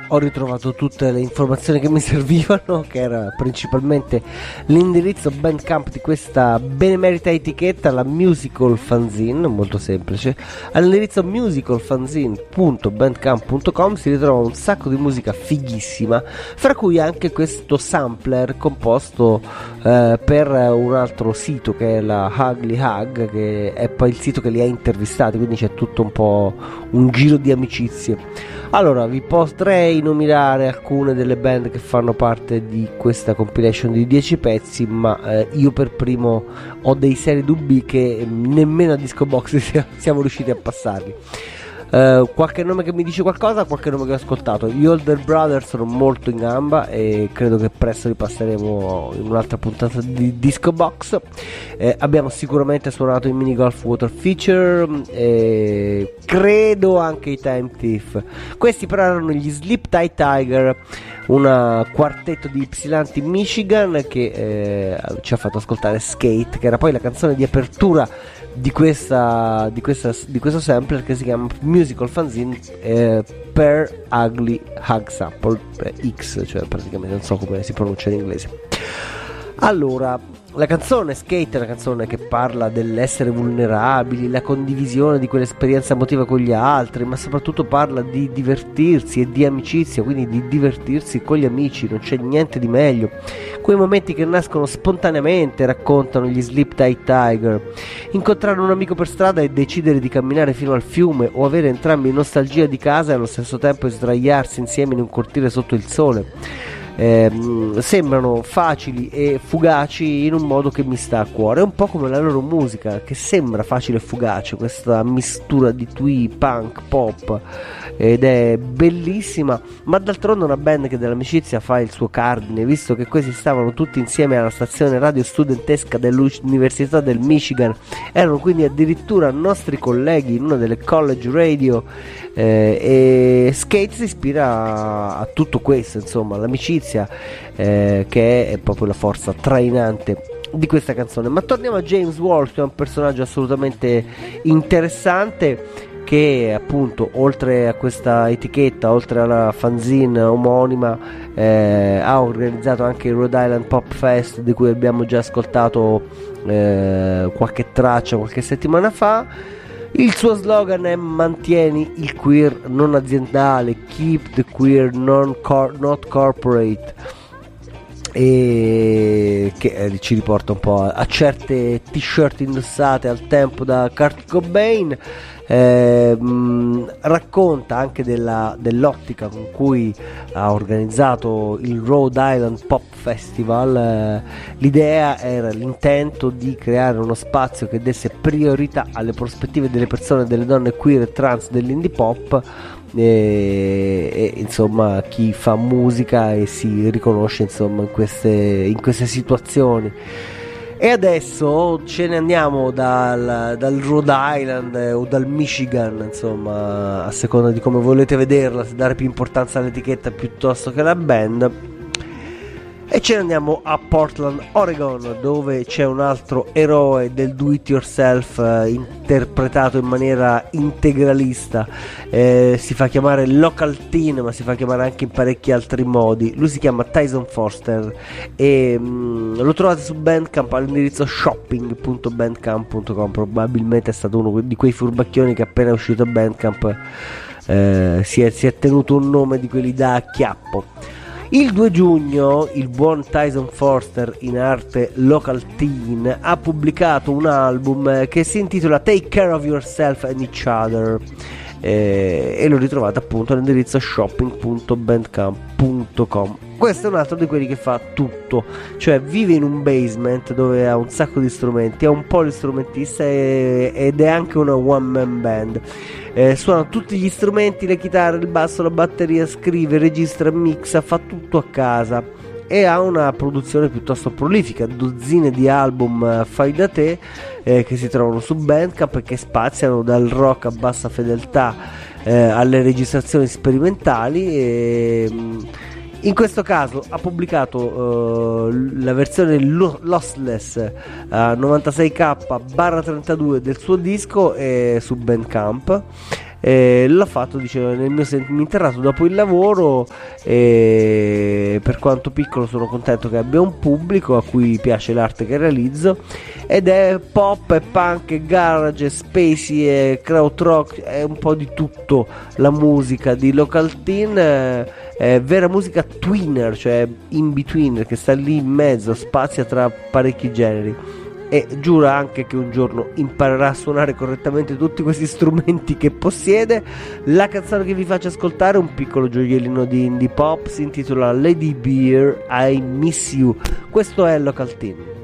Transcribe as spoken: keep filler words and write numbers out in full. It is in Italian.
ho ritrovato tutte le informazioni che mi servivano, che era principalmente l'indirizzo Bandcamp di questa benemerita etichetta, la Musical Fanzine, molto semplice. All'indirizzo musical fanzine punto bandcamp punto com si ritrova un sacco di musica fighissima, fra cui anche questo sampler composto eh, per un altro sito che è la Ugly Hug, che è poi il sito che li ha intervistati, quindi c'è tutto un po' un giro di amicizie. Allora, vi potrei nominare alcune delle band che fanno parte di questa compilation di dieci pezzi, ma eh, io per primo ho dei seri dubbi che nemmeno a Disco Box siamo riusciti a passarli. Uh, qualche nome che mi dice qualcosa, qualche nome che ho ascoltato. Gli Older Brothers sono molto in gamba e credo che presto li passeremo in un'altra puntata di Disco Box. Eh, abbiamo sicuramente suonato i Mini Golf Water Feature e credo anche i Time Thief. Questi però erano gli Sleep Tight Tiger, un quartetto di Ypsilanti, Michigan, che eh, ci ha fatto ascoltare Skate, che era poi la canzone di apertura di questa di questa di questo sampler, che si chiama Musical Fanzine eh, per Ugly Hug Sample eh, X, cioè praticamente non so come si pronuncia in inglese. Allora, la canzone Skate è una canzone che parla dell'essere vulnerabili, la condivisione di quell'esperienza emotiva con gli altri, ma soprattutto parla di divertirsi e di amicizia, quindi di divertirsi con gli amici, non c'è niente di meglio. Quei momenti che nascono spontaneamente, raccontano gli Sleep Tight Tiger. Incontrare un amico per strada e decidere di camminare fino al fiume, o avere entrambi nostalgia di casa e allo stesso tempo sdraiarsi insieme in un cortile sotto il sole. Eh, sembrano facili e fugaci in un modo che mi sta a cuore, un po' come la loro musica, che sembra facile e fugace, questa mistura di twee, punk, pop, ed è bellissima. Ma d'altronde una band che dell'amicizia fa il suo cardine, visto che questi stavano tutti insieme alla stazione radio studentesca dell'Università del Michigan, erano quindi addirittura nostri colleghi in una delle college radio. Eh, e Skate si ispira a, a tutto questo, insomma, l'amicizia eh, che è proprio la forza trainante di questa canzone. Ma torniamo a James Walsh, che è un personaggio assolutamente interessante, che appunto oltre a questa etichetta, oltre alla fanzine omonima, eh, ha organizzato anche il Rhode Island Pop Fest, di cui abbiamo già ascoltato eh, qualche traccia qualche settimana fa. Il suo slogan è: mantieni il queer non aziendale, keep the queer non cor- not corporate, e che eh, ci riporta un po' a, a certe t-shirt indossate al tempo da Kurt Cobain. Eh, mh, racconta anche della, dell'ottica con cui ha organizzato il Rhode Island Pop Festival. Eh, l'idea era l'intento di creare uno spazio che desse priorità alle prospettive delle persone, delle donne queer e trans dell'indie pop, e, e insomma chi fa musica e si riconosce insomma in queste, in queste situazioni. E adesso ce ne andiamo dal, dal Rhode Island eh, o dal Michigan, insomma, a seconda di come volete vederla, se dare più importanza all'etichetta piuttosto che alla band. E ce ne andiamo a Portland, Oregon, dove c'è un altro eroe del do it yourself eh, interpretato in maniera integralista. Eh, si fa chiamare Local Teen, ma si fa chiamare anche in parecchi altri modi. Lui si chiama Tyson Forster e mh, lo trovate su Bandcamp all'indirizzo shopping punto bandcamp punto com. Probabilmente è stato uno di quei furbacchioni che appena è uscito a Bandcamp eh, si, è, si è tenuto un nome di quelli da acchiappo. Il due giugno il buon Tyson Forster, in arte Local Teen, ha pubblicato un album che si intitola Take Care of Yourself and Each Other, eh, e lo ritrovate appunto all'indirizzo shopping punto bandcamp punto com. Questo è un altro di quelli che fa tutto, cioè vive in un basement dove ha un sacco di strumenti, è un polistrumentista e, ed è anche una one man band. Eh, suona tutti gli strumenti, le chitarre, il basso, la batteria, scrive, registra, mixa, fa tutto a casa e ha una produzione piuttosto prolifica, dozzine di album uh, fai da te eh, che si trovano su Bandcamp e che spaziano dal rock a bassa fedeltà eh, alle registrazioni sperimentali. E, in questo caso ha pubblicato uh, la versione lo- lossless uh, novantasei K trentadue del suo disco eh, su Bandcamp. eh, l'ho fatto, dice, nel mio seminterrato dopo il lavoro, e per quanto piccolo sono contento che abbia un pubblico a cui piace l'arte che realizzo, ed è pop e punk e garage e spacey e krautrock, è un po' di tutto la musica di Local Teen, eh, è vera musica twinner, cioè in between, che sta lì in mezzo, spazia tra parecchi generi, e giura anche che un giorno imparerà a suonare correttamente tutti questi strumenti che possiede. La canzone che vi faccio ascoltare è un piccolo gioiellino di indie pop, si intitola Lady Beer, I Miss You. Questo è Local Teen.